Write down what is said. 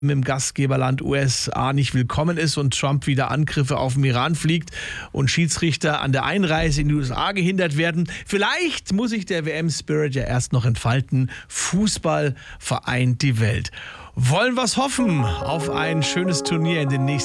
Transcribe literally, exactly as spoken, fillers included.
im Gastgeberland U S A nicht willkommen ist und Trump wieder Angriffe auf den Iran fliegt und Schiedsrichter an der Einreise in die U S A gehindert werden. Vielleicht muss sich der W M-Spirit ja erst noch entfalten. Fußball vereint die Welt. Wollen wir's hoffen auf ein schönes Turnier in den nächsten